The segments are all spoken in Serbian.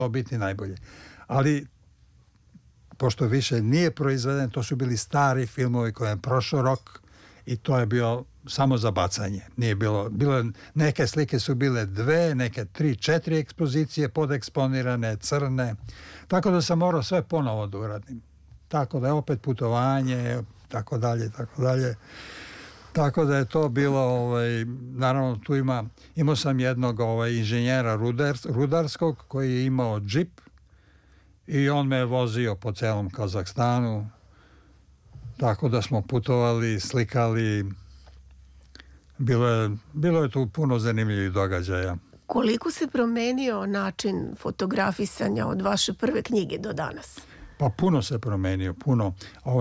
biti najbolje. Ali pošto više nije proizveden, to su bili stari filmovi koje je prošao rok i to je bio samo za bacanje. Nije bilo, neke slike su bile 2, neke 3, 4 ekspozicije podeksponirane, crne. Tako da sam morao sve ponovo da uradim. Tako da je opet putovanje, tako dalje, tako dalje. Tako da je to bilo, naravno tu imao sam jednog inženjera rudarskog koji je imao džip i on me je vozio po celom Kazahstanu. Tako da smo putovali, slikali. Bilo je tu puno zanimljivih događaja. Koliko se promenio način fotografisanja od vaše prve knjige do danas? Pa puno se promenio, puno.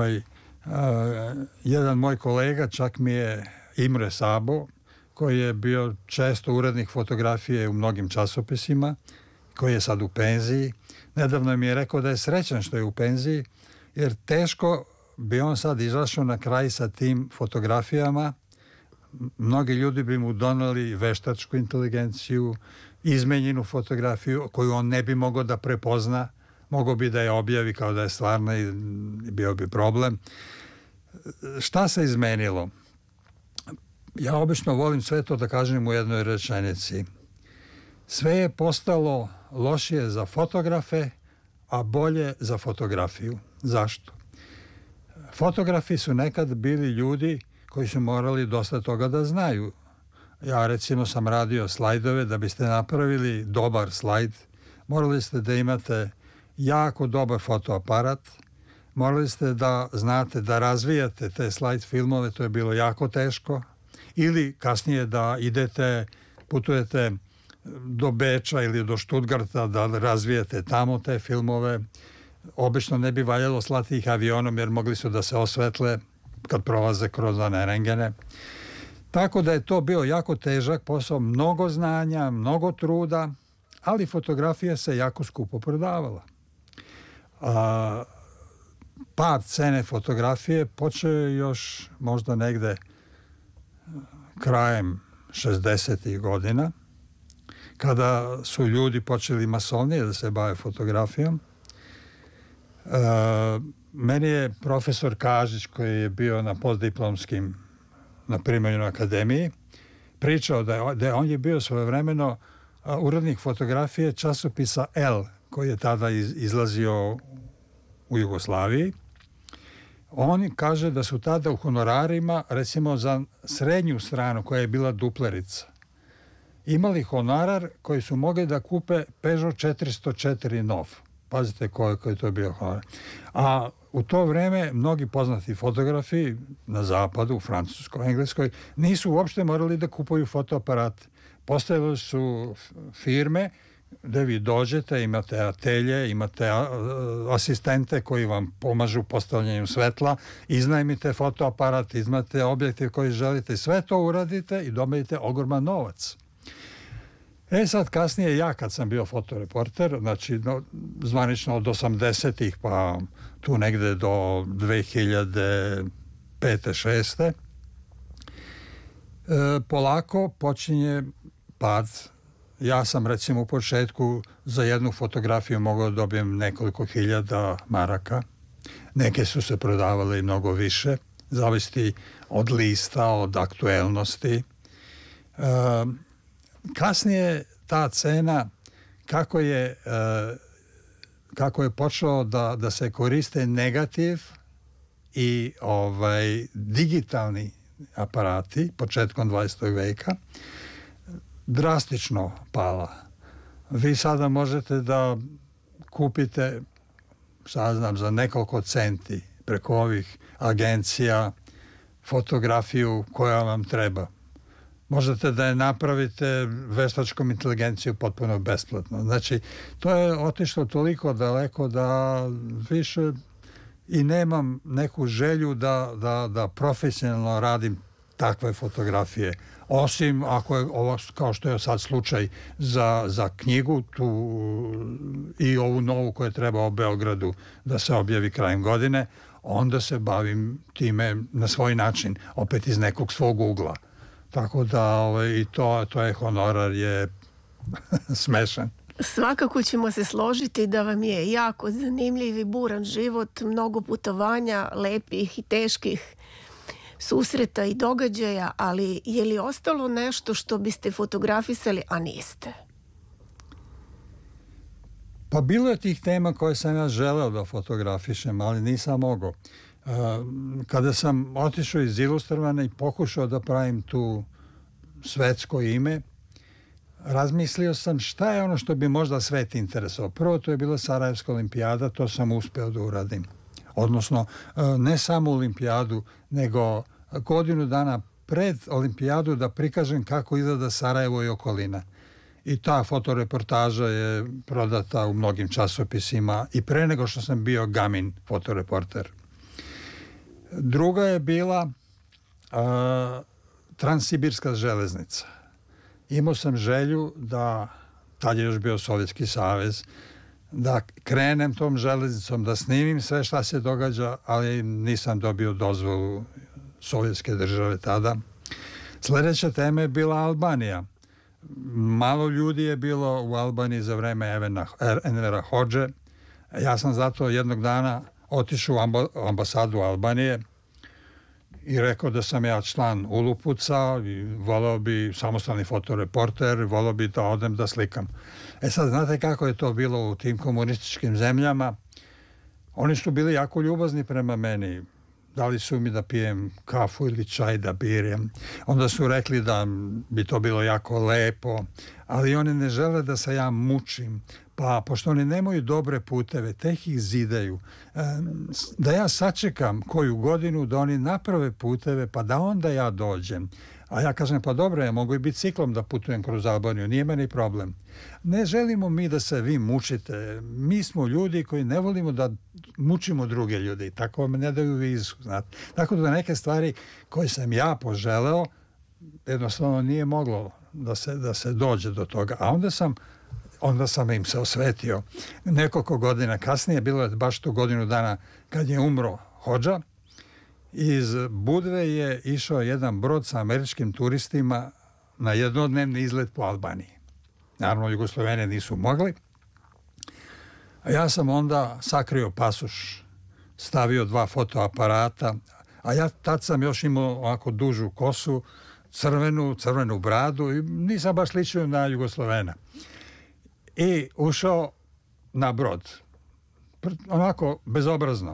Jedan moj kolega, čak mi je Imre Sabo, koji je bio često urednik fotografije u mnogim časopisima, koji je sad u penziji. Nedavno mi je rekao da je srećan što je u penziji, jer teško bi on sad izašao na kraj sa tim fotografijama. Mnogi ljudi bi mu doneli veštačku inteligenciju, izmenjenu fotografiju koju on ne bi mogao da prepozna, mogao bi da je objavi kao da je stvarna i bio bi problem. Šta se izmenilo? Ja obično volim sve to da kažem u jednoj rečenici. Sve je postalo lošije za fotografe, a bolje za fotografiju. Zašto? Fotografi su nekad bili ljudi koji su morali dosta toga da znaju. Ja recimo sam radio slajdove, da biste napravili dobar slajd, morali ste da imate jako dobar fotoaparat, morali ste da znate da razvijate te slajd filmove, to je bilo jako teško, ili kasnije da putujete do Beča ili do Štutgarta da razvijete tamo te filmove. Obično ne bi valjalo slati ih avionom jer mogli su da se osvetle kad prolaze kroz one rengene. Tako da je to bio jako težak posao, mnogo znanja, mnogo truda, ali fotografija se jako skupo prodavala. Pad cene fotografije počeo je još možda negde krajem 60. godina, kada su ljudi počeli masovnije da se bave fotografijom. Meni je profesor Kažić, koji je bio na postdiplomskim na primanju na akademiji, pričao da on je bio svojevremeno urednik fotografije časopisa El, koji je tada izlazio u Jugoslaviji. On kaže da su tada u honorarima, recimo za srednju stranu, koja je bila duplerica, imali honorar koji su mogli da kupe Peugeot 404 nov. Pazite koji je to bio honorar. A u to vreme mnogi poznati fotografi na zapadu, u Francuskoj, Engleskoj, nisu uopšte morali da kupuju fotoaparate. Postojale su firme gde vi dođete, imate atelje, imate asistente koji vam pomažu u postavljanju svetla, iznajmite fotoaparat, izmate objektiv koji želite, sve to uradite i dobijete ogroman novac. Sad kasnije ja kad sam bio fotoreporter, znači zvanično od 80-ih pa tu negde do 2005. 2006. Polako počinje pad. Ja sam recimo u početku za jednu fotografiju mogao da dobijem nekoliko hiljada maraka. Neke su se prodavale i mnogo više, zavisi od lista, od aktuelnosti. Kasnije ta cena, kako je počelo da se koriste negativ i digitalni aparati početkom 20. veka, drastično pala. Vi sada možete da kupite, saznam, za nekoliko centi preko ovih agencija fotografiju koja vam treba. Možete da je napravite veštačkom inteligenciju potpuno besplatno. Znači, to je otišlo toliko daleko da više i nemam neku želju da profesionalno radim takve fotografije. Osim ako je ovo, kao što je sad slučaj za knjigu i ovu novu koju treba o Beogradu da se objavi krajem godine, onda se bavim time na svoj način, opet iz nekog svog ugla. Tako da i to je honorar je smešan. Svakako ćemo se složiti da vam je jako zanimljiv i buran život, mnogo putovanja, lepih i teških susreta i događaja, ali je li ostalo nešto što biste fotografisali, a niste? Pa bilo je tih tema koje sam ja želeo da fotografišem, ali nisam mogao. Kada sam otišao iz Ilustrovane i pokušao da pravim tu svetsko ime, razmislio sam šta je ono što bi možda svet interesovao. Prvo, to je bila Sarajevska olimpijada, to sam uspeo da uradim. Odnosno, ne samo olimpijadu, nego godinu dana pred olimpijadu da prikažem kako izgleda Sarajevo i okolina. I ta fotoreportaža je prodata u mnogim časopisima i pre nego što sam bio Gamin fotoreporter. Druga je bila Transsibirska železnica. Imao sam želju da, tad je još bio Sovjetski savez, da krenem tom železnicom, da snimim sve šta se događa, ali nisam dobio dozvolu Sovjetske države tada. Sljedeća tema je bila Albanija. Malo ljudi je bilo u Albaniji za vreme Envera Hodže. Ja sam zato jednog dana otišao u ambasadu Albanije i rekao da sam ja član Ulupuca i voleo bi samostalni fotoreporter, voleo bi da odem da slikam. Sad, znate kako je to bilo u tim komunističkim zemljama? Oni su bili jako ljubazni prema meni. Dali su mi da pijem kafu ili čaj da birem. Onda su rekli da bi to bilo jako lepo, ali oni ne žele da se ja mučim. Pa, pošto oni nemaju dobre puteve, tek ih zidaju. Da ja sačekam koju godinu da oni naprave puteve, pa da onda ja dođem. A ja kažem, pa dobro, ja mogu i biciklom da putujem kroz Albaniju, nije meni problem. Ne želimo mi da se vi mučite. Mi smo ljudi koji ne volimo da mučimo druge ljude i tako vam ne daju vizu. Znate. Tako da neke stvari koje sam ja poželeo, jednostavno nije moglo da se dođe do toga. A onda sam im se osvetio. Nekoliko godina kasnije, bilo je baš tu godinu dana kad je umro Hodža, iz Budve je išao jedan brod sa američkim turistima na jednodnevni izlet po Albaniji. Naravno, Jugoslovene nisu mogli. A ja sam onda sakrio pasoš, stavio 2 fotoaparata, a ja tad sam još imao ovako dužu kosu, crvenu bradu i nisam baš ličio na Jugoslovena. I ušao na brod. Onako, bezobrazno.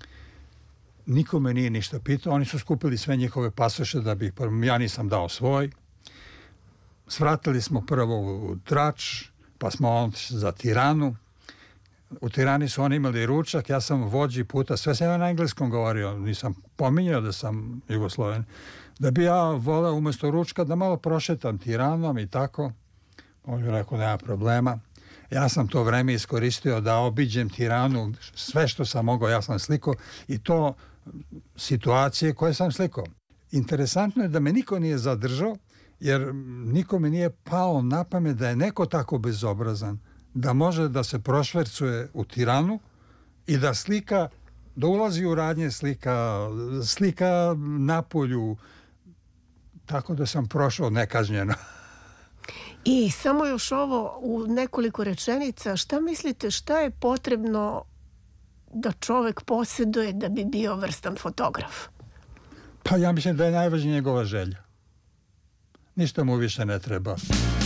Niko me nije ništa pitao. Oni su skupili sve njihove pasoše da bi, ja nisam dao svoj. Svratili smo prvo u Drač, pa smo otišli za Tiranu. U Tirani su oni imali ručak, ja sam vođi puta, sve sam ja na engleskom govorio, nisam pominjao da sam Jugosloven. Da bi ja voleo umjesto ručka da malo prošetam Tiranom i tako. On je rekao, nema problema. Ja sam to vreme iskoristio da obiđem Tiranu, sve što sam mogao, ja sam slikao i to situacije koje sam slikao. Interesantno je da me niko nije zadržao, jer nikome nije pao na pamet da je neko tako bezobrazan, da može da se prošvercuje u Tiranu i da slika, da ulazi u radnje slika na polju, tako da sam prošao nekažnjeno. I samo još ovo u nekoliko rečenica, šta mislite šta je potrebno da čovek posjeduje da bi bio vrstan fotograf? Pa ja mislim da je najvažnija njegova želja. Ništa mu više ne treba.